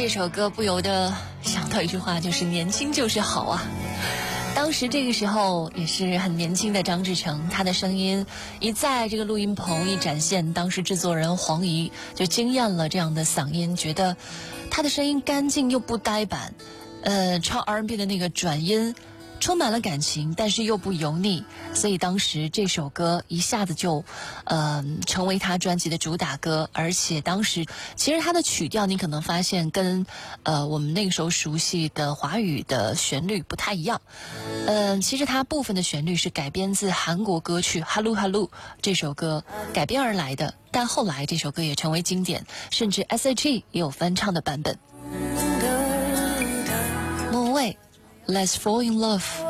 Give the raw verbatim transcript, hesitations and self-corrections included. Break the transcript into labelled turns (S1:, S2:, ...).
S1: 这首歌不由得想到一句话，就是年轻就是好啊。当时这个时候也是很年轻的张志成，他的声音一在这个录音棚一展现，当时制作人黄怡就惊艳了这样的嗓音，觉得他的声音干净又不呆板，呃，唱 R and B 的那个转音充满了感情，但是又不油腻，所以当时这首歌一下子就呃成为他专辑的主打歌。而且当时其实他的曲调你可能发现跟呃我们那个时候熟悉的华语的旋律不太一样。嗯、呃，其实它部分的旋律是改编自韩国歌曲《哈鲁哈鲁》这首歌改编而来的，但后来这首歌也成为经典，甚至 S H E 也有翻唱的版本。莫文蔚 Let's Fall in Love。